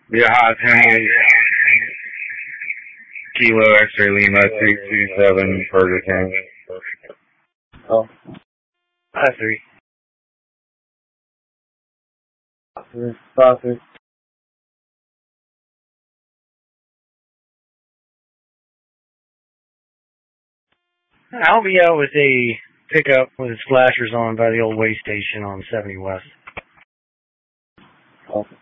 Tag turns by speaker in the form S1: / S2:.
S1: Yeah, hot 28 Kilo X-ray Lima 227 Burger King.
S2: Oh.
S3: Hi, 3.
S2: 5-3.
S3: I'll be out with a pickup with its flashers on by the old way station on 70 West.
S2: Oh.